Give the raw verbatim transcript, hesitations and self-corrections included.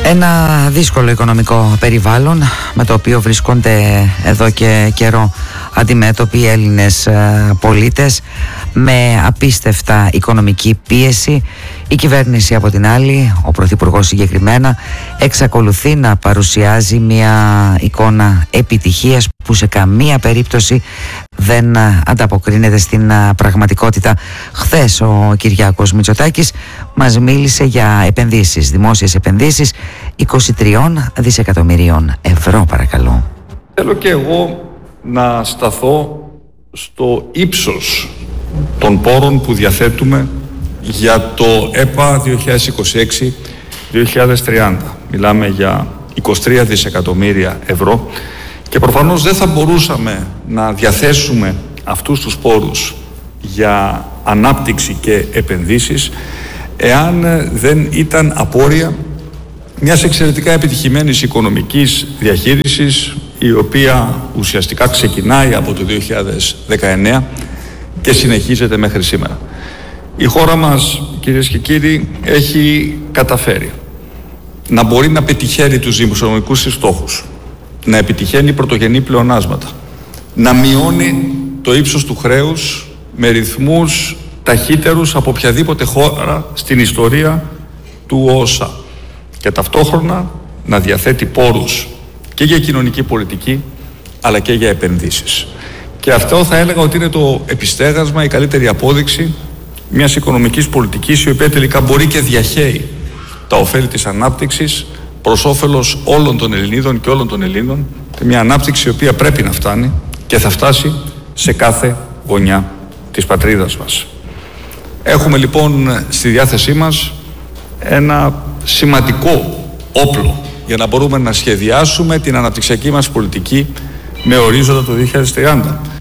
Ένα δύσκολο οικονομικό περιβάλλον με το οποίο βρίσκονται εδώ και καιρό αντιμέτωποι οι Έλληνες πολίτες, με απίστευτα οικονομική πίεση. Η κυβέρνηση από την άλλη, ο Πρωθυπουργός συγκεκριμένα, εξακολουθεί να παρουσιάζει μια εικόνα επιτυχίας που σε καμία περίπτωση δεν ανταποκρίνεται στην πραγματικότητα. Χθες ο Κυριάκος Μητσοτάκης μας μίλησε για επενδύσεις, δημόσιες επενδύσεις είκοσι τρία δισεκατομμυρίων ευρώ, παρακαλώ. Θέλω και εγώ να σταθώ στο ύψος των πόρων που διαθέτουμε για το ΕΠΑ δύο χιλιάδες είκοσι έξι δύο χιλιάδες τριάντα. Μιλάμε για είκοσι τρία δισεκατομμύρια ευρώ και προφανώς δεν θα μπορούσαμε να διαθέσουμε αυτούς τους πόρους για ανάπτυξη και επενδύσεις εάν δεν ήταν απόρρια μιας εξαιρετικά επιτυχημένης οικονομικής διαχείρισης, η οποία ουσιαστικά ξεκινάει από το δύο χιλιάδες δεκαεννέα και συνεχίζεται μέχρι σήμερα. Η χώρα μας, κυρίες και κύριοι, έχει καταφέρει να μπορεί να πετυχαίνει τους δημοσιονομικούς της στόχους, να επιτυχαίνει πρωτογενή πλεονάσματα, να μειώνει το ύψος του χρέους με ρυθμούς ταχύτερους από οποιαδήποτε χώρα στην ιστορία του ΟΣΑ και ταυτόχρονα να διαθέτει πόρους και για κοινωνική πολιτική αλλά και για επενδύσεις. Και αυτό θα έλεγα ότι είναι το επιστέγασμα, η καλύτερη απόδειξη μιας οικονομικής πολιτικής η οποία τελικά μπορεί και διαχέει τα ωφέλη της ανάπτυξης προς όφελος όλων των Ελληνίδων και όλων των Ελλήνων, μια ανάπτυξη η οποία πρέπει να φτάνει και θα φτάσει σε κάθε γωνιά της πατρίδας μας. Έχουμε λοιπόν στη διάθεσή μας ένα σημαντικό όπλο για να μπορούμε να σχεδιάσουμε την αναπτυξιακή μας πολιτική με ορίζοντα το δύο χιλιάδες τριάντα.